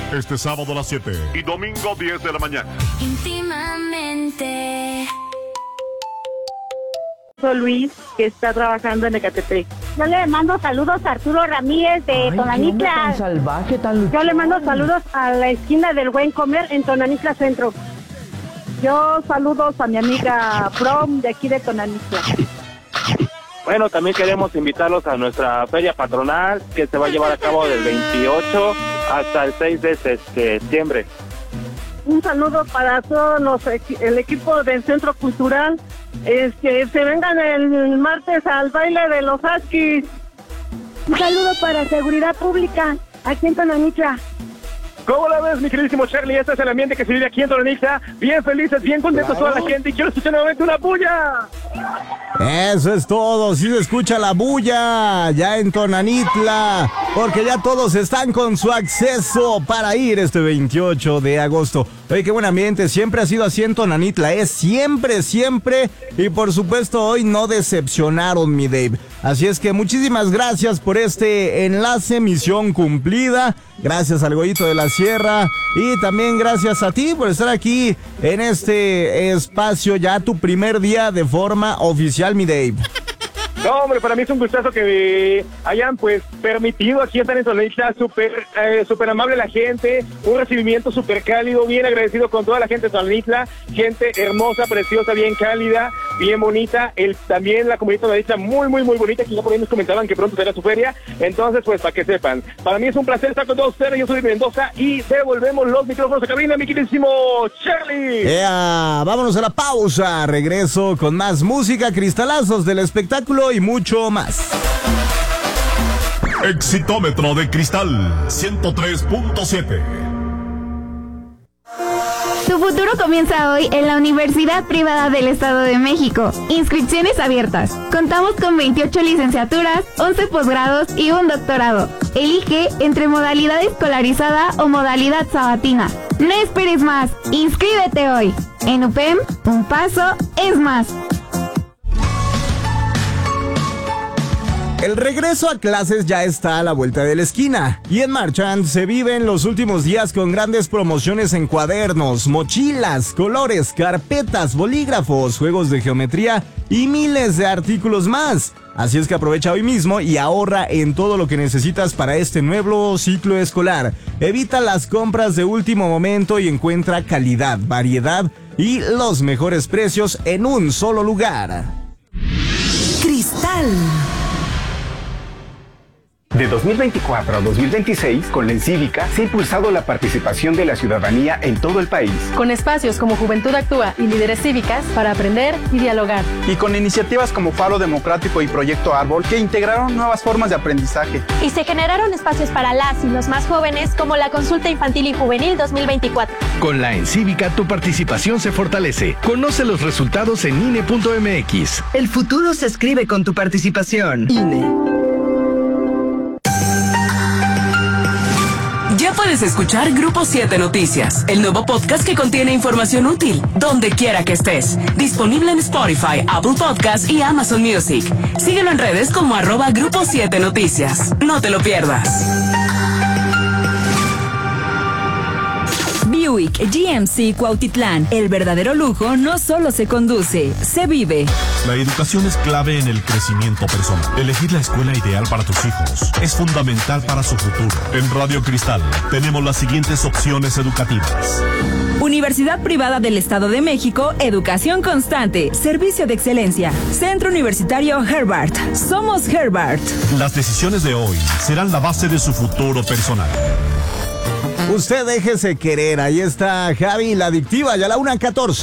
Este sábado a las 7 y domingo 10 de la mañana. Íntimamente. Soy Luis, que está trabajando en Ecatepec. Yo le mando saludos a Arturo Ramírez de Tonanitla. Tan salvaje, tan Yo le mando saludos a la esquina del Buen Comer en Tonanitla Centro. Yo saludos a mi amiga Prom de aquí de Tonanitla. Bueno, también queremos invitarlos a nuestra feria patronal que se va a llevar a cabo del 28 hasta el 6 de septiembre. Un saludo para todos el equipo del Centro Cultural. Se vengan el martes al baile de los Huskies. Un saludo para Seguridad Pública aquí en Tonanitla. ¿Cómo la ves, mi queridísimo Charlie? Este es el ambiente que se vive aquí en Tonanitla. Bien felices, bien contentos toda la gente. Y quiero escuchar nuevamente una bulla. Eso es todo, sí se escucha la bulla ya en Tonanitla, porque ya todos están con su acceso para ir este 28 de agosto. Oye, qué buen ambiente, siempre ha sido así en Tonanitla, siempre, y por supuesto hoy no decepcionaron, mi Dave. Así es que muchísimas gracias por este enlace, misión cumplida. Gracias al Goyito de la Sierra y también gracias a ti por estar aquí en este espacio, ya tu primer día de forma oficial, mi Dave. No, hombre, para mí es un gustazo que hayan pues permitido aquí estar en Tonanitla, súper amable la gente, un recibimiento súper cálido, bien agradecido con toda la gente de Tonanitla, gente hermosa, preciosa, bien cálida, bien bonita, también la comunidad de Tonanitla muy bonita, que ya por ahí nos comentaban que pronto será su feria, entonces pues para que sepan, para mí es un placer estar con todos ustedes, yo soy de Mendoza y devolvemos los micrófonos a cabina, mi queridísimo Charlie. Vámonos a la pausa, regreso con más música, cristalazos del espectáculo y mucho más. Exitómetro de Cristal 103.7. Tu futuro comienza hoy en la Universidad Privada del Estado de México. Inscripciones abiertas. Contamos con 28 licenciaturas, 11 posgrados y un doctorado. Elige entre modalidad escolarizada o modalidad sabatina. No esperes más. Inscríbete hoy. En UPEM, un paso es más. El regreso a clases ya está a la vuelta de la esquina y en Marchand se viven los últimos días con grandes promociones en cuadernos, mochilas, colores, carpetas, bolígrafos, juegos de geometría y miles de artículos más. Así es que aprovecha hoy mismo y ahorra en todo lo que necesitas para este nuevo ciclo escolar. Evita las compras de último momento y encuentra calidad, variedad y los mejores precios en un solo lugar. Cristal. De 2024 a 2026, con la Encívica, se ha impulsado la participación de la ciudadanía en todo el país. Con espacios como Juventud Actúa y Líderes Cívicas para aprender y dialogar. Y con iniciativas como Faro Democrático y Proyecto Árbol, que integraron nuevas formas de aprendizaje. Y se generaron espacios para las y los más jóvenes, como la Consulta Infantil y Juvenil 2024. Con la Encívica, tu participación se fortalece. Conoce los resultados en INE.mx. El futuro se escribe con tu participación. INE. Ya puedes escuchar Grupo 7 Noticias, el nuevo podcast que contiene información útil, donde quiera que estés. Disponible en Spotify, Apple Podcasts y Amazon Music. Síguelo en redes como @Grupo 7 Noticias. No te lo pierdas. Buick GMC Cuautitlán. El verdadero lujo no solo se conduce, se vive. La educación es clave en el crecimiento personal. Elegir la escuela ideal para tus hijos es fundamental para su futuro. En Radio Cristal tenemos las siguientes opciones educativas. Universidad Privada del Estado de México, educación constante, servicio de excelencia. Centro Universitario Herbart. Somos Herbart. Las decisiones de hoy serán la base de su futuro personal. Usted déjese querer, ahí está Javi, la adictiva, ya la 1:14.